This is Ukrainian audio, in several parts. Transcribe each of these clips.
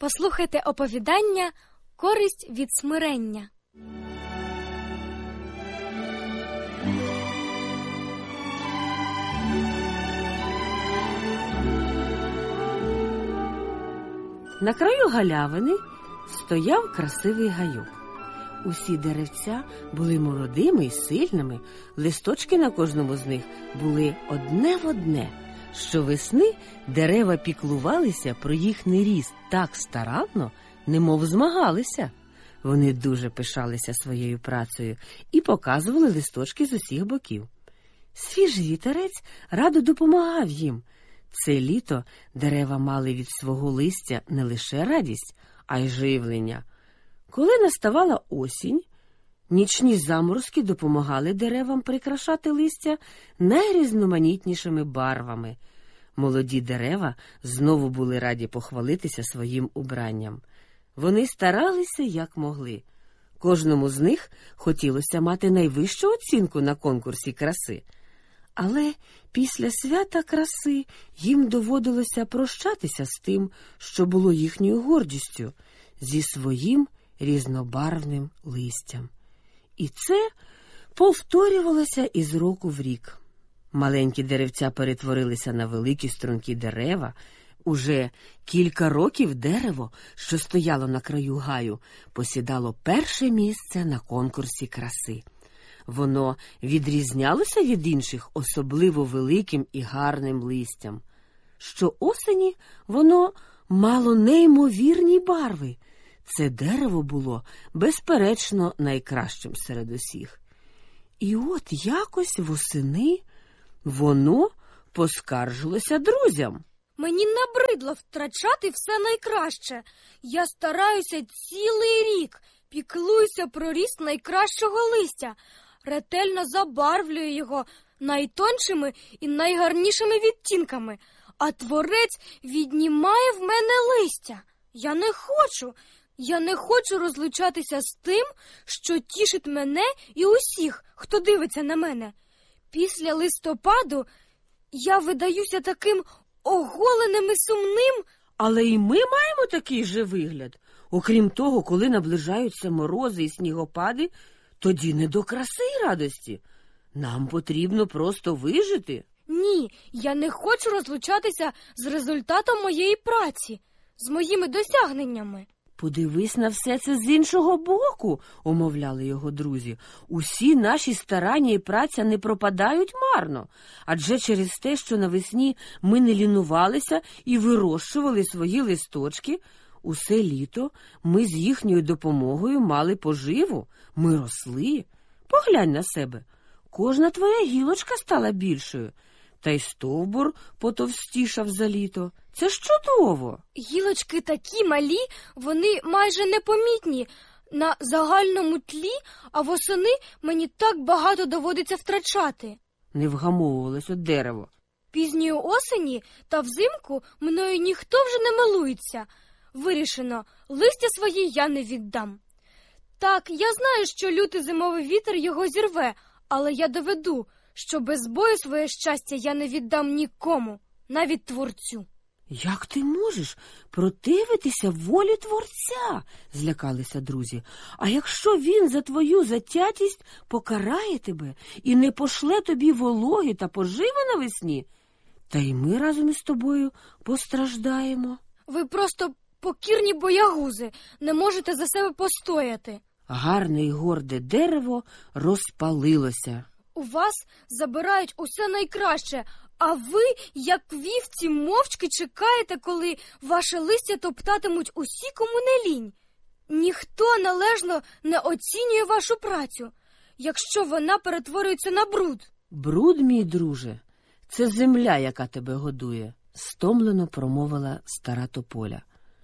Послухайте оповідання «Користь від смирення». На краю галявини стояв красивий гайок. Усі деревця були молодими і сильними, листочки на кожному з них були одне в одне. Щовесни дерева піклувалися про їхній ріст так старанно, немов змагалися. Вони дуже пишалися своєю працею і показували листочки з усіх боків. Свіжий вітерець радо допомагав їм. Це літо дерева мали від свого листя не лише радість, а й живлення. Коли наставала осінь, нічні заморозки допомагали деревам прикрашати листя найрізноманітнішими барвами. Молоді дерева знову були раді похвалитися своїм убранням. Вони старалися, як могли. Кожному з них хотілося мати найвищу оцінку на конкурсі краси. Але після свята краси їм доводилося прощатися з тим, що було їхньою гордістю, зі своїм різнобарвним листям. І це повторювалося із року в рік. Маленькі деревця перетворилися на великі стрункі дерева. Уже кілька років дерево, що стояло на краю гаю, посідало перше місце на конкурсі краси. Воно відрізнялося від інших особливо великим і гарним листям. Щоосені воно мало неймовірні барви. Це дерево було, безперечно, найкращим серед усіх. І от якось восени воно поскаржилося друзям. Мені набридло втрачати все найкраще. Я стараюся цілий рік, піклуюся про ріст найкращого листя, ретельно забарвлюю його найтоншими і найгарнішими відтінками, а творець віднімає в мене листя. Я не хочу розлучатися з тим, що тішить мене і усіх, хто дивиться на мене. Після листопаду я видаюся таким оголеним і сумним. Але і ми маємо такий же вигляд. Окрім того, коли наближаються морози і снігопади, тоді не до краси й радості. Нам потрібно просто вижити. Ні, я не хочу розлучатися з результатом моєї праці, з моїми досягненнями. Подивись на все це з іншого боку, умовляли його друзі. Усі наші старання і праця не пропадають марно. Адже через те, що навесні ми не лінувалися і вирощували свої листочки, усе літо ми з їхньою допомогою мали поживу, ми росли. Поглянь на себе, кожна твоя гілочка стала більшою, та й стовбур потовстішав за літо. Це ж чудово! Гілочки такі малі, вони майже непомітні на загальному тлі, а восени мені так багато доводиться втрачати. Не вгамовувалося дерево. Пізньої осені та взимку мною ніхто вже не милується. Вирішено, листя свої я не віддам. Так, я знаю, що лютий зимовий вітер його зірве, але я доведу, що без бою своє щастя я не віддам нікому, навіть Творцю. Як ти можеш противитися волі Творця? Злякалися друзі. А якщо він за твою затятість покарає тебе і не пошле тобі вологи та поживи навесні, та й ми разом із тобою постраждаємо. Ви просто покірні боягузи, не можете за себе постояти. Гарне й горде дерево розпалилося. У вас забирають усе найкраще, а ви, як вівці, мовчки чекаєте, коли ваше листя топтатимуть усі, кому не лінь. Ніхто належно не оцінює вашу працю, якщо вона перетворюється на бруд. Бруд, мій друже, це земля, яка тебе годує, стомлено промовила стара тополя.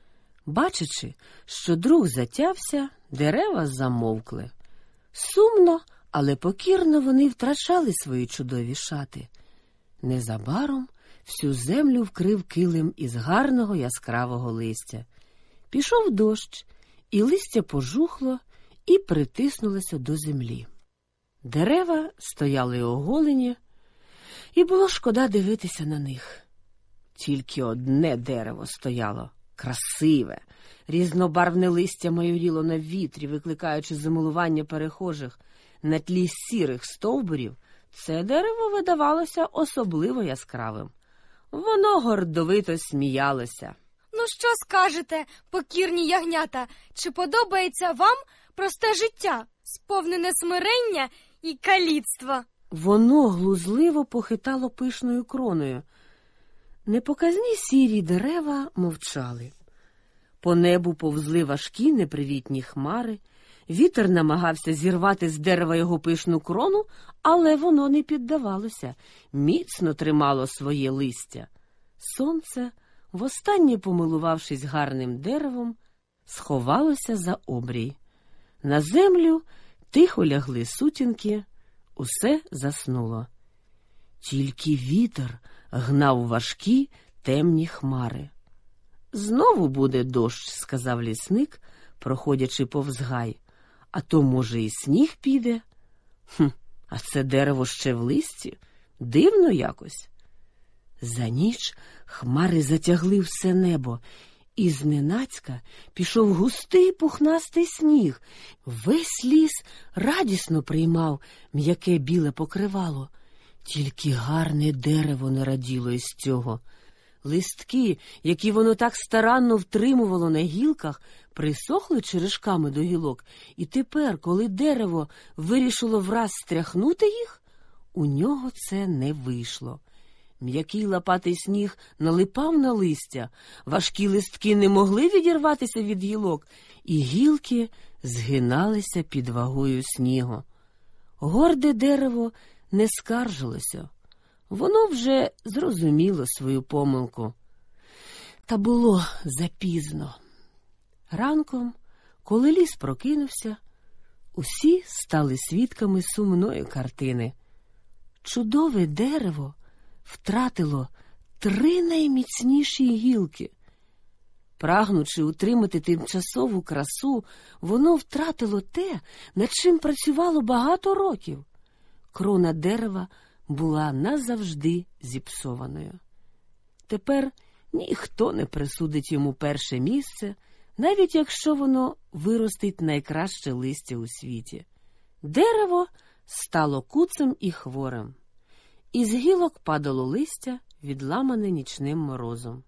Бачачи, що друг затявся, дерева замовкли. Сумно, але покірно вони втрачали свої чудові шати. Незабаром всю землю вкрив килим із гарного яскравого листя. Пішов дощ, і листя пожухло і притиснулося до землі. Дерева стояли оголені, і було шкода дивитися на них. Тільки одне дерево стояло Красиве, різнобарвне листя майоріло на вітрі, викликаючи замилування перехожих. На тлі сірих стовбурів це дерево видавалося особливо яскравим. Воно гордовито сміялося. Ну що скажете, покірні ягнята, чи подобається вам просте життя, сповнене смирення і каліцтва? Воно глузливо похитало пишною кроною. Непоказні сірі дерева мовчали. По небу повзли важкі непривітні хмари. Вітер намагався зірвати з дерева його пишну крону, але воно не піддавалося, міцно тримало своє листя. Сонце, востаннє помилувавшись гарним деревом, сховалося за обрій. На землю тихо лягли сутінки, усе заснуло. Тільки вітер гнав важкі темні хмари. «Знову буде дощ», – сказав лісник, проходячи повз гай. «А то, може, і сніг піде? А це дерево ще в листі? Дивно якось». За ніч хмари затягли все небо, і зненацька пішов густий пухнастий сніг. Весь ліс радісно приймав м'яке біле покривало. Тільки гарне дерево не раділо із цього. Листки, які воно так старанно втримувало на гілках, присохли черешками до гілок, і тепер, коли дерево вирішило враз стряхнути їх, у нього це не вийшло. М'який лопатий сніг налипав на листя, важкі листки не могли відірватися від гілок, і гілки згиналися під вагою снігу. Горде дерево не скаржилося. Воно вже зрозуміло свою помилку. Та було запізно. Ранком, коли ліс прокинувся, усі стали свідками сумної картини. Чудове дерево втратило 3 найміцніші гілки. Прагнучи утримати тимчасову красу, воно втратило те, над чим працювало багато років. Крона дерева була назавжди зіпсованою. Тепер ніхто не присудить йому перше місце, навіть якщо воно виростить найкраще листя у світі. Дерево стало куцим і хворим. Із гілок падало листя, відламане нічним морозом.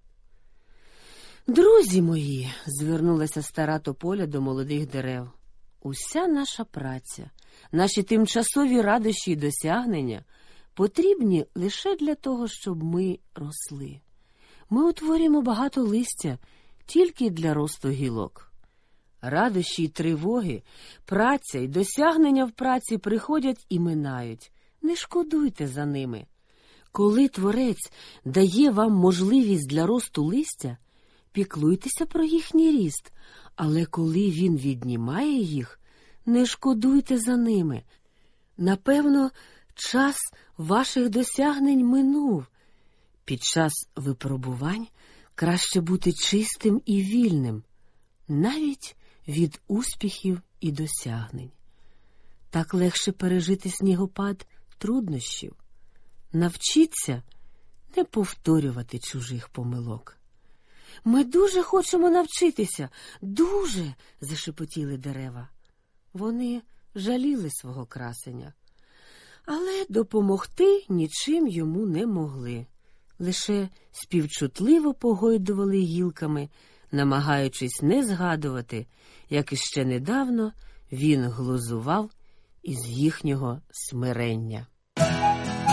«Друзі мої», – звернулася стара тополя до молодих дерев, – «уся наша праця, наші тимчасові радощі й досягнення потрібні лише для того, щоб ми росли. Ми утворюємо багато листя тільки для росту гілок. Радощі й тривоги, праця й досягнення в праці приходять і минають. Не шкодуйте за ними. Коли Творець дає вам можливість для росту листя, піклуйтеся про їхній ріст, але коли він віднімає їх, не шкодуйте за ними. Напевно, час ваших досягнень минув. Під час випробувань краще бути чистим і вільним, навіть від успіхів і досягнень. Так легше пережити снігопад труднощів. Навчіться не повторювати чужих помилок. «Ми дуже хочемо навчитися, дуже!» – зашепотіли дерева. Вони жаліли свого красеня, але допомогти нічим йому не могли. Лише співчутливо погойдували гілками, намагаючись не згадувати, як іще недавно він глузував із їхнього смирення.